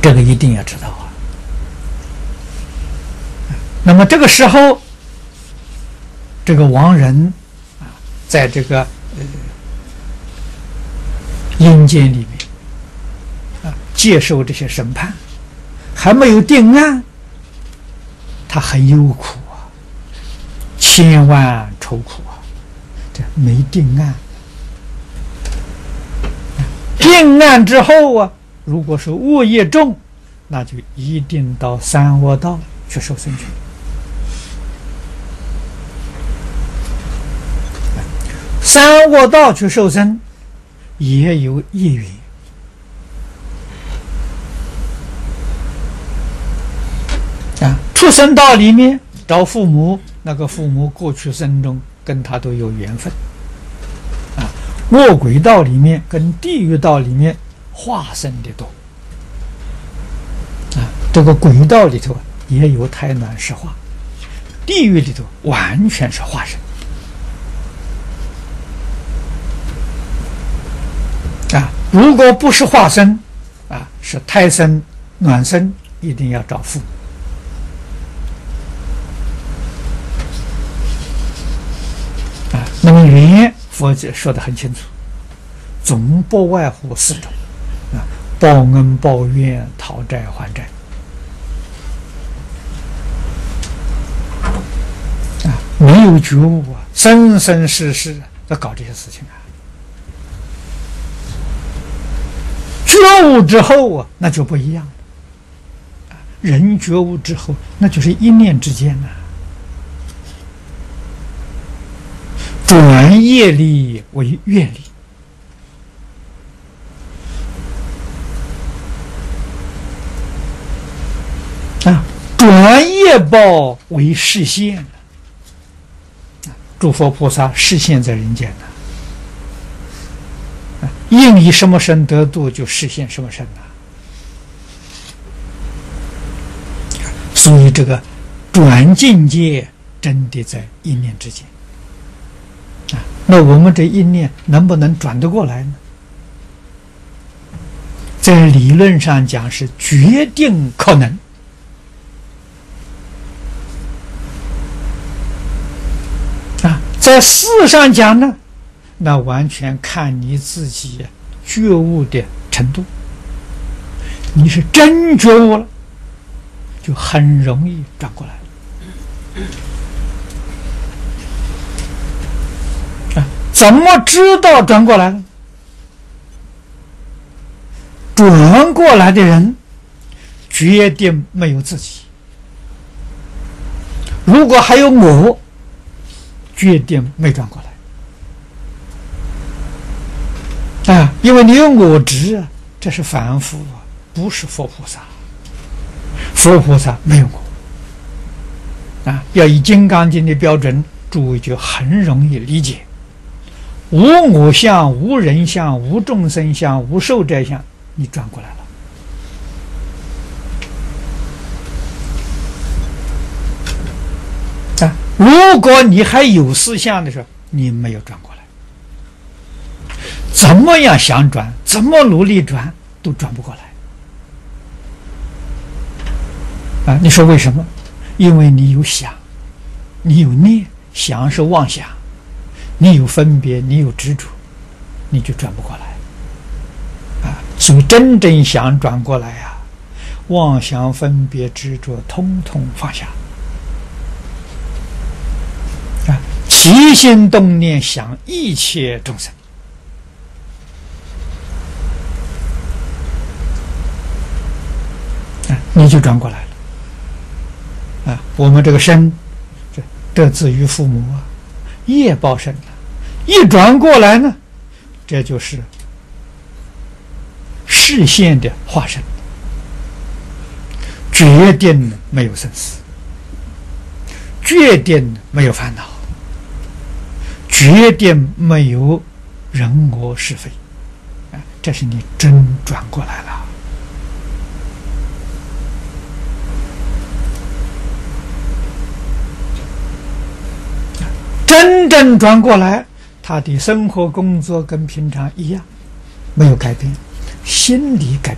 这个一定要知道啊。那么这个时候，这个亡人啊，在这个阴间里面啊，接受这些审判，还没有定案，他很忧苦啊，千万愁苦啊，这没定案。定案之后啊，如果是恶业重，那就一定到三恶道去受生去。三恶道去受生也有业缘啊。畜生道里面找父母，那个父母过去生中跟他都有缘分啊。恶鬼道里面跟地狱道里面化生的多啊。这个鬼道里头也有胎卵石化，地狱里头完全是化生啊。如果不是化生啊，是胎生卵生，一定要找父母啊。那么缘佛说得很清楚，总不外乎四种啊：报恩、报怨、讨债、还债啊。没有觉悟啊，生生世世在搞这些事情啊。觉悟之后啊，那就不一样了。人觉悟之后，那就是一念之间呐、转业力为愿力啊，转业报为示现诸佛菩萨示现在人间呢。应以什么身得度，就实现什么身呐。所以这个转境界真的在一念之间啊。那我们这一念能不能转得过来呢？在理论上讲是决定可能啊，在事上讲呢，那完全看你自己觉悟的程度。你是真觉悟了，就很容易转过来了。怎么知道转过来了？转过来的人决定没有自己，如果还有我，决定没转过来。啊，因为你有我执啊，这是凡夫啊，不是佛菩萨。佛菩萨没有我啊，要以《金刚经》的标准，诸位就很容易理解：无我相、无人相、无众生相、无寿者相，你转过来了啊。如果你还有思相的时候，你没有转过来。怎么样想转，怎么努力转，都转不过来啊！你说为什么？因为你有想，你有念，想是妄想，你有分别，你有执着，你就转不过来啊！所以真正想转过来啊，妄想、分别、执着，通通放下啊！起心动念想一切众生。你就转过来了啊！我们这个身，这得自于父母啊，业报身了，一转过来呢，这就是示现的化身，决定没有生死，决定没有烦恼，决定没有人我是非啊！这是你真转过来了。真正转过来，他的生活工作跟平常一样，没有改变，心理改变。